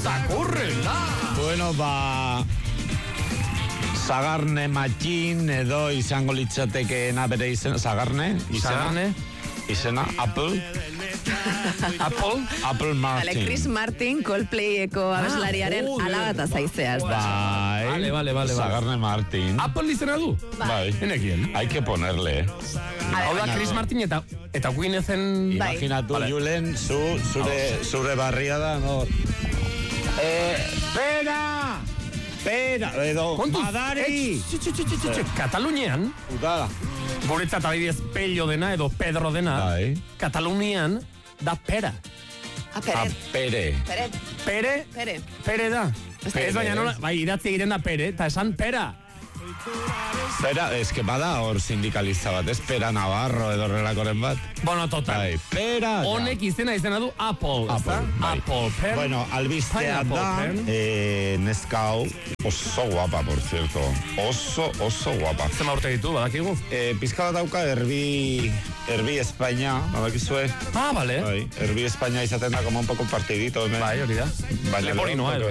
Zakurrela! Bueno, Sagarne Matxin edo izango litzatekeena bere izena, Sagarne? Izena, Apple Martin. Chris Martin, Coldplayeko abeslariaren alabata zaizeaz. Vale. Sagarne Martin. Apple izena du? Bai. Enekien. Hay que ponerle. Hau da Chris Martin eta Guinezen... Imaginatu, Julen, zure barria da, no? Pera, edo, madari! Katalunian, Udala. guretzat adibidez Pello dena edo Pedro dena, Katalunian da pera. Pere. Pere da. Ez baina nola, idatzi egiten da pere, eta esan pera. Pera, que bada hor sindikalista bat, Pera Navarro edo relakoren bat. Bueno, total. Pera. Honek izena du Apple. Apple pen. Bueno, albistea da, neska hau, oso guapa, por cierto. Oso guapa. Zema urte ditu, badakigu? Pizka bat dauka, Herbi Espainia, badakizue? Vale. Herbi Espainia izaten da, como un poco partidito. Bai, hori da. Leporinoa,